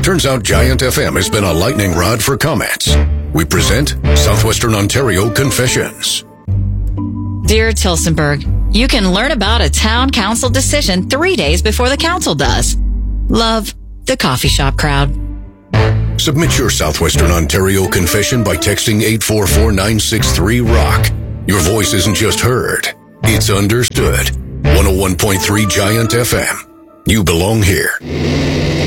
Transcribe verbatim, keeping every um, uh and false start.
Turns out Giant F M has been a lightning rod for comments. We present Southwestern Ontario Confessions. Dear Tilsonburg, you can learn about a town council decision three days before the council does. Love, the coffee shop crowd. Submit your Southwestern Ontario confession by texting eight four four nine six three rock. Your voice isn't just heard, it's understood. one oh one point three Giant F M. You belong here.